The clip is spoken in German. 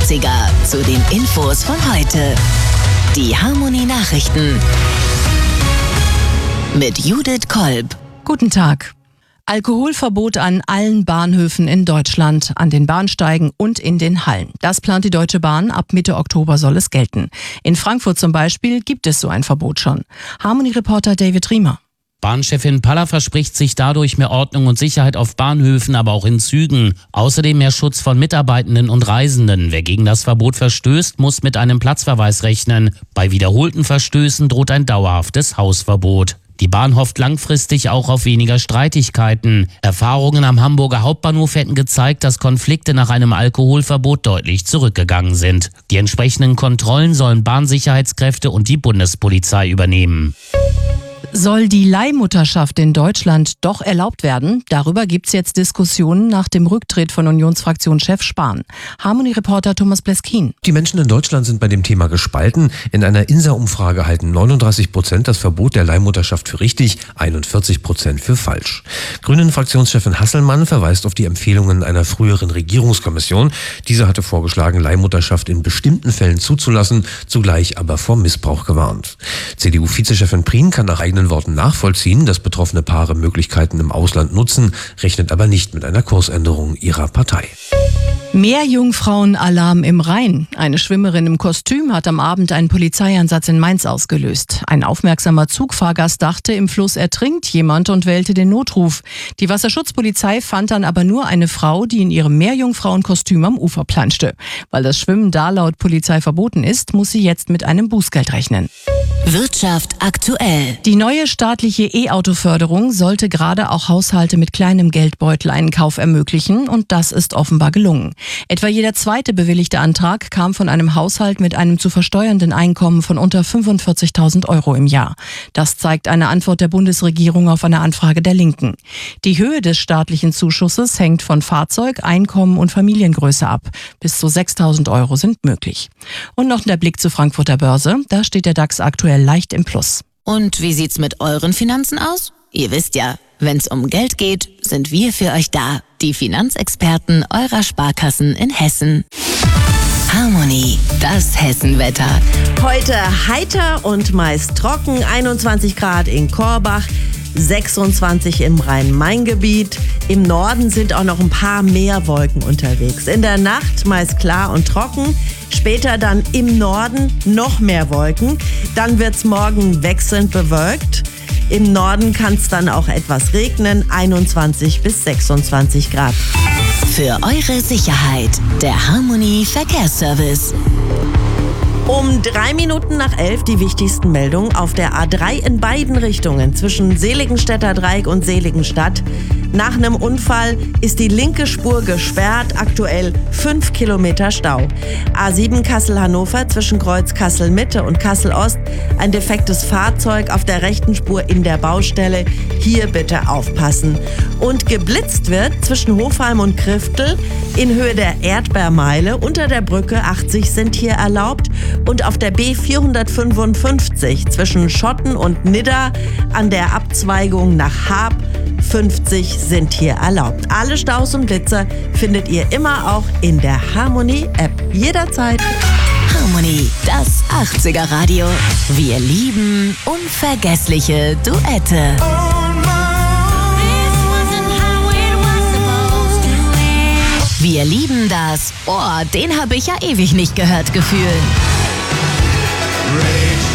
80er zu den Infos von heute. Die Harmony Nachrichten mit Judith Kolb. Guten Tag. Alkoholverbot an allen Bahnhöfen in Deutschland, an den Bahnsteigen und in den Hallen. Das plant die Deutsche Bahn. Ab Mitte Oktober soll es gelten. In Frankfurt zum Beispiel gibt es so ein Verbot schon. Harmony-Reporter David Riemer. Bahnchefin Paller verspricht sich dadurch mehr Ordnung und Sicherheit auf Bahnhöfen, aber auch in Zügen. Außerdem mehr Schutz von Mitarbeitenden und Reisenden. Wer gegen das Verbot verstößt, muss mit einem Platzverweis rechnen. Bei wiederholten Verstößen droht ein dauerhaftes Hausverbot. Die Bahn hofft langfristig auch auf weniger Streitigkeiten. Erfahrungen am Hamburger Hauptbahnhof hätten gezeigt, dass Konflikte nach einem Alkoholverbot deutlich zurückgegangen sind. Die entsprechenden Kontrollen sollen Bahnsicherheitskräfte und die Bundespolizei übernehmen. Soll die Leihmutterschaft in Deutschland doch erlaubt werden? Darüber gibt's jetzt Diskussionen nach dem Rücktritt von Unionsfraktionschef Spahn. Harmony-Reporter Thomas Bleskin. Die Menschen in Deutschland sind bei dem Thema gespalten. In einer INSA-Umfrage halten 39% das Verbot der Leihmutterschaft für richtig, 41% für falsch. Grünen-Fraktionschefin Hasselmann verweist auf die Empfehlungen einer früheren Regierungskommission. Diese hatte vorgeschlagen, Leihmutterschaft in bestimmten Fällen zuzulassen, zugleich aber vor Missbrauch gewarnt. CDU-Vizechefin Prien kann nach eigenen Worten nachvollziehen, dass betroffene Paare Möglichkeiten im Ausland nutzen, rechnet aber nicht mit einer Kursänderung ihrer Partei. Meerjungfrauenalarm im Rhein. Eine Schwimmerin im Kostüm hat am Abend einen Polizeieinsatz in Mainz ausgelöst. Ein aufmerksamer Zugfahrgast dachte, im Fluss ertrinkt jemand und wählte den Notruf. Die Wasserschutzpolizei fand dann aber nur eine Frau, die in ihrem Meerjungfrauenkostüm am Ufer planschte. Weil das Schwimmen da laut Polizei verboten ist, muss sie jetzt mit einem Bußgeld rechnen. Wirtschaft aktuell. Die neue staatliche E-Auto-Förderung sollte gerade auch Haushalte mit kleinem Geldbeutel einen Kauf ermöglichen, und das ist offenbar gelungen. Etwa jeder zweite bewilligte Antrag kam von einem Haushalt mit einem zu versteuernden Einkommen von unter 45.000 Euro im Jahr. Das zeigt eine Antwort der Bundesregierung auf eine Anfrage der Linken. Die Höhe des staatlichen Zuschusses hängt von Fahrzeug, Einkommen und Familiengröße ab. Bis zu 6.000 Euro sind möglich. Und noch der Blick zur Frankfurter Börse. Da steht der DAX aktuell leicht im Plus. Und wie sieht's mit euren Finanzen aus? Ihr wisst ja, wenn's um Geld geht, sind wir für euch da. Die Finanzexperten eurer Sparkassen in Hessen. Harmony, das Hessenwetter. Heute heiter und meist trocken, 21 Grad in Korbach, 26 im Rhein-Main-Gebiet. Im Norden sind auch noch ein paar mehr Wolken unterwegs. In der Nacht meist klar und trocken. Später dann im Norden noch mehr Wolken. Dann wird's morgen wechselnd bewölkt. Im Norden kann es dann auch etwas regnen, 21 bis 26 Grad. Für eure Sicherheit, der Harmony Verkehrsservice. Um 3 Minuten nach 11 die wichtigsten Meldungen auf der A3 in beiden Richtungen zwischen Seligenstädter Dreieck und Seligenstadt. Nach einem Unfall ist die linke Spur gesperrt, aktuell 5 Kilometer Stau. A7 Kassel-Hannover zwischen Kreuz Kassel-Mitte und Kassel-Ost, ein defektes Fahrzeug auf der rechten Spur in der Baustelle. Hier bitte aufpassen. Und geblitzt wird zwischen Hofheim und Kriftel in Höhe der Erdbeermeile. Unter der Brücke 80 sind hier erlaubt. Und auf der B455 zwischen Schotten und Nidda an der Abzweigung nach Haab 50 sind hier erlaubt. Alle Staus und Blitzer findet ihr immer auch in der Harmony-App. Jederzeit. Harmony, das 80er Radio. Wir lieben unvergessliche Duette. Wir lieben das. Oh, den habe ich ja ewig nicht gehört gefühlt.